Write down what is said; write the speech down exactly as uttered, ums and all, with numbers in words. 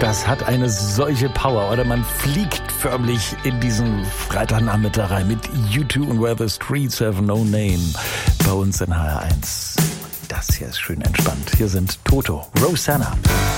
Das hat eine solche Power, oder man fliegt förmlich in diesen Freitagnachmittag rein mit U zwei und Where the Streets Have No Name bei uns in H R eins. Das hier ist schön entspannt. Hier sind Toto, Rosanna.